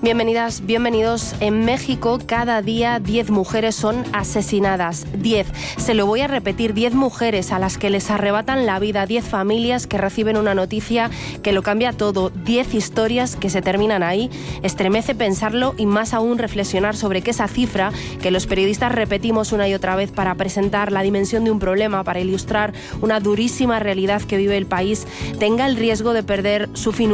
Bienvenidas, bienvenidos. En México, cada día 10 mujeres son asesinadas. 10. Se lo voy a repetir, 10 mujeres a las que les arrebatan la vida, 10 familias que reciben una noticia que lo cambia todo, 10 historias que se terminan ahí. Estremece pensarlo y más aún reflexionar sobre que esa cifra que los periodistas repetimos una y otra vez para presentar la dimensión de un problema, para ilustrar una durísima realidad que vive el país, tenga el riesgo de perder su